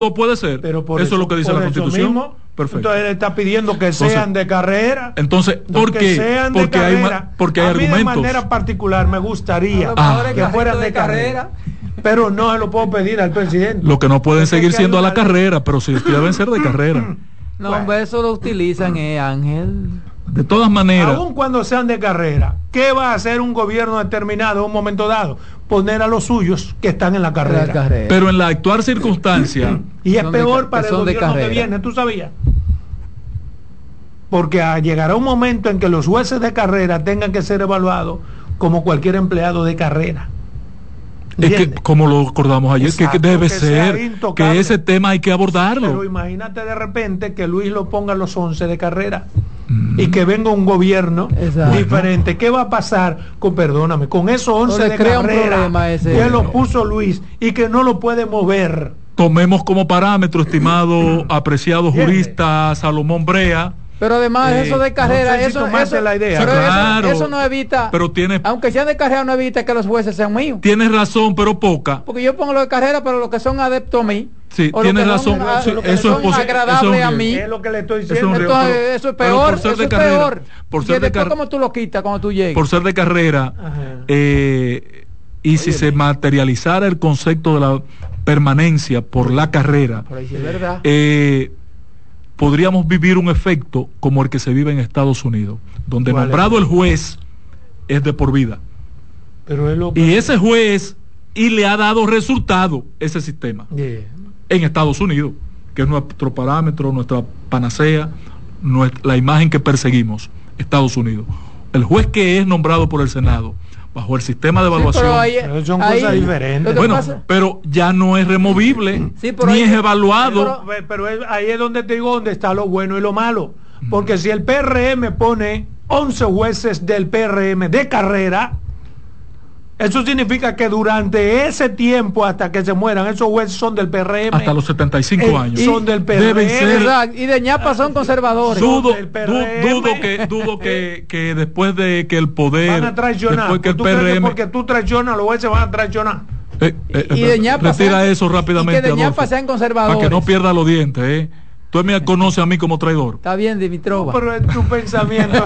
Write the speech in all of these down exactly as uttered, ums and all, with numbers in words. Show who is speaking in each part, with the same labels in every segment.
Speaker 1: puede ser.
Speaker 2: Pero por
Speaker 1: eso,
Speaker 2: eso
Speaker 1: es lo que dice la Constitución.
Speaker 2: Mismo,
Speaker 1: Perfecto.
Speaker 2: Entonces él está pidiendo que entonces, sean de carrera.
Speaker 1: Entonces, ¿por qué?
Speaker 2: Sean
Speaker 1: porque,
Speaker 2: de
Speaker 1: hay
Speaker 2: carrera.
Speaker 1: porque hay
Speaker 2: a mí
Speaker 1: argumentos.
Speaker 2: de manera particular me gustaría
Speaker 1: ah,
Speaker 2: que fueran de, de carrera. carrera. Pero no se lo puedo pedir al presidente.
Speaker 1: Lo que no pueden porque seguir siendo a la carrera, pero sí deben ser de carrera.
Speaker 3: No, bueno. Eso lo utilizan, eh, Ángel.
Speaker 1: De todas maneras.
Speaker 2: Aun cuando sean de carrera, ¿qué va a hacer un gobierno determinado en un momento dado? Poner a los suyos que están en la carrera.
Speaker 3: La carrera.
Speaker 1: Pero en la actual circunstancia.
Speaker 2: Y es peor
Speaker 3: de,
Speaker 2: para el gobierno que viene, ¿tú sabías? Porque llegará un momento en que los jueces de carrera tengan que ser evaluados como cualquier empleado de carrera.
Speaker 1: Es que, como lo acordamos ayer, Exacto, que, que debe que ser que ese tema hay que abordarlo.
Speaker 2: Pero imagínate de repente que Luis lo ponga a los once de carrera mm. y que venga un gobierno Exacto. diferente. ¿Qué va a pasar con, perdóname, con esos once de carrera que lo puso Luis y que no lo puede mover?
Speaker 1: Tomemos como parámetro, estimado apreciado jurista Salomón Brea.
Speaker 3: Pero además eh, eso de carrera, no sé si eso, eso,
Speaker 2: la idea.
Speaker 3: Pero
Speaker 1: claro,
Speaker 3: eso, eso no evita,
Speaker 1: pero tiene,
Speaker 3: aunque sean de carrera no evita que los jueces sean míos.
Speaker 1: Tienes razón, pero poca.
Speaker 3: Porque yo pongo lo de carrera, pero los que son adeptos a mí.
Speaker 1: Sí, tienes razón.
Speaker 3: Son, a,
Speaker 1: sí,
Speaker 3: que
Speaker 1: eso
Speaker 3: son
Speaker 1: es
Speaker 3: agradable
Speaker 1: es
Speaker 3: a mí.
Speaker 2: Es lo que le estoy diciendo.
Speaker 3: Es Entonces, pero, eso es peor. Por ser eso de es carrera, peor.
Speaker 1: Por ser
Speaker 3: que
Speaker 1: de carrera.
Speaker 3: ¿Cómo tú lo quitas cuando tú llegues?
Speaker 1: Por ser de carrera. Eh, y Oye, si se materializara el concepto de la permanencia por la carrera.
Speaker 3: Por ahí sí es verdad.
Speaker 1: Eh, podríamos vivir un efecto como el que se vive en Estados Unidos, donde nombrado el juez es de por vida.
Speaker 2: Pero es lo que...
Speaker 1: Y ese juez, y le ha dado resultado ese sistema
Speaker 2: yeah.
Speaker 1: en Estados Unidos, que es nuestro parámetro, nuestra panacea, nuestra, la imagen que perseguimos, Estados Unidos. El juez que es nombrado por el Senado, bajo el sistema de evaluación.
Speaker 2: Sí, pero ahí, pero son ahí, cosas diferentes.
Speaker 1: Bueno, pasa? Pero ya no es removible,
Speaker 3: sí,
Speaker 1: ni
Speaker 3: ahí,
Speaker 1: es evaluado.
Speaker 2: Pero, pero es, ahí es donde te digo donde está lo bueno y lo malo. Porque mm. si el P R M pone once jueces del P R M de carrera, eso significa que durante ese tiempo hasta que se mueran, esos jueces son del P R M.
Speaker 1: Hasta los setenta y cinco
Speaker 2: eh,
Speaker 1: años.
Speaker 2: Son del P R M.
Speaker 3: Ser, y de ñapa son conservadores.
Speaker 1: Dudo, du, dudo, que, dudo que, que después de que el poder...
Speaker 2: Van a traicionar.
Speaker 1: Que el
Speaker 2: ¿Tú
Speaker 1: P R M,
Speaker 2: crees que porque tú traicionas, los jueces van a traicionar?
Speaker 1: Eh, eh,
Speaker 3: y de ñapa
Speaker 1: retira
Speaker 3: sean,
Speaker 1: eso rápidamente.
Speaker 3: Y que de ñapa sean conservadores.
Speaker 1: Para que no pierda los dientes, ¿eh? Tú me conoces a mí como traidor.
Speaker 3: Está bien, Dimitrova.
Speaker 2: No, pero es tu pensamiento.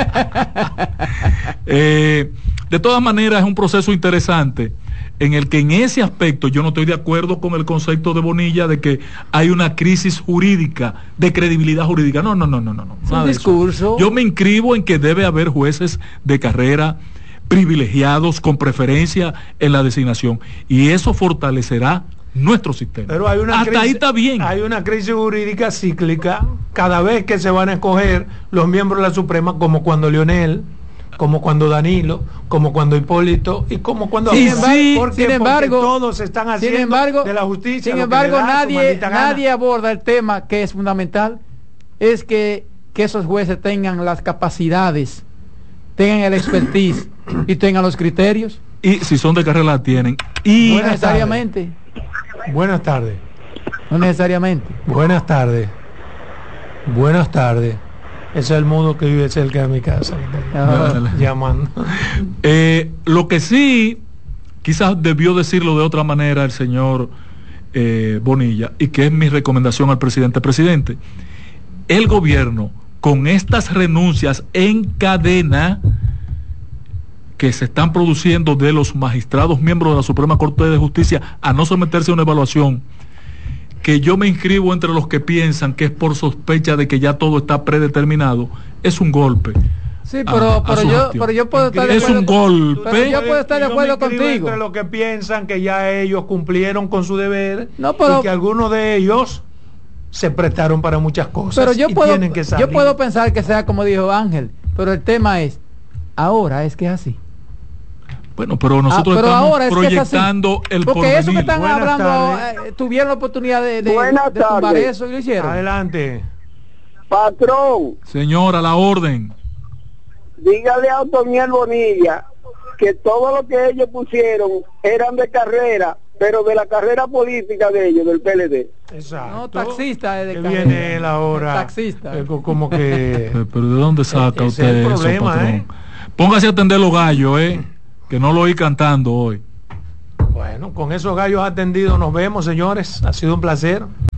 Speaker 1: eh, de todas maneras, es un proceso interesante en el que en ese aspecto yo no estoy de acuerdo con el concepto de Bonilla de que hay una crisis jurídica, de credibilidad jurídica. No, no, no, no, no. no
Speaker 3: es un discurso.
Speaker 1: Yo me inscribo en que debe haber jueces de carrera privilegiados con preferencia en la designación y eso fortalecerá nuestro sistema.
Speaker 2: Pero hay una
Speaker 1: hasta
Speaker 2: crisis,
Speaker 1: ahí está bien.
Speaker 2: Hay una crisis jurídica cíclica cada vez que se van a escoger los miembros de la Suprema, como cuando Leonel, como cuando Danilo, como cuando Hipólito y como cuando
Speaker 3: sin embargo, sí,
Speaker 2: porque,
Speaker 3: sin embargo
Speaker 2: porque todos están haciendo
Speaker 3: sin embargo,
Speaker 2: de la justicia.
Speaker 3: Sin embargo, nadie nadie aborda el tema que es fundamental, es que, que esos jueces tengan las capacidades, tengan el expertise y tengan los criterios.
Speaker 1: Y si son de carrera la tienen. Y
Speaker 3: no necesariamente.
Speaker 2: Buenas tardes.
Speaker 3: No necesariamente.
Speaker 2: Buenas tardes. Buenas tardes. Ese es el modo que vive cerca de mi casa.
Speaker 3: Oh.
Speaker 2: Llamando.
Speaker 1: Eh, lo que sí, quizás debió decirlo de otra manera el señor eh, Bonilla, y que es mi recomendación al presidente. Presidente, el gobierno, con estas renuncias en cadena que se están produciendo de los magistrados miembros de la Suprema Corte de Justicia a no someterse a una evaluación, que yo me inscribo entre los que piensan que es por sospecha de que ya todo está predeterminado, es un golpe.
Speaker 3: Sí, pero,
Speaker 1: a,
Speaker 3: pero,
Speaker 1: a
Speaker 3: yo, pero yo puedo estar de
Speaker 1: es
Speaker 3: acuerdo
Speaker 1: un
Speaker 3: con,
Speaker 1: golpe.
Speaker 3: pero yo puedo estar de acuerdo
Speaker 2: yo me
Speaker 3: contigo.
Speaker 2: Entre los que piensan que ya ellos cumplieron con su deber,
Speaker 3: no, pero,
Speaker 2: y que algunos de ellos se prestaron para muchas cosas.
Speaker 3: Pero yo
Speaker 2: y
Speaker 3: puedo,
Speaker 2: tienen que salir.
Speaker 3: yo puedo pensar que sea como dijo Ángel, pero el tema es, ahora es que es así.
Speaker 1: Bueno, pero nosotros
Speaker 3: ah, pero
Speaker 1: estamos
Speaker 3: ahora es
Speaker 1: proyectando
Speaker 3: que
Speaker 1: el
Speaker 3: porque
Speaker 1: porvenir.
Speaker 3: eso que están
Speaker 2: Buenas
Speaker 3: hablando eh, tuvieron la oportunidad de, de, de tumbar eso y lo hicieron.
Speaker 2: Adelante.
Speaker 4: Patrón.
Speaker 1: Señora, la orden.
Speaker 4: Dígale a Otoniel Bonilla que todo lo que ellos pusieron eran de carrera, pero de la carrera política de ellos, del P L D.
Speaker 2: Exacto.
Speaker 3: No, taxista es de
Speaker 2: que
Speaker 3: carrera.
Speaker 2: viene él ahora.
Speaker 3: Taxista.
Speaker 2: Eh, como que...
Speaker 1: Pero ¿de dónde saca
Speaker 2: ese
Speaker 1: usted
Speaker 2: es el
Speaker 1: eso,
Speaker 2: problema,
Speaker 1: patrón?
Speaker 2: ¿eh?
Speaker 1: Póngase a atender los gallos, eh, que no lo oí cantando hoy.
Speaker 2: Bueno, con esos gallos atendidos nos vemos, señores. Ha sido un placer.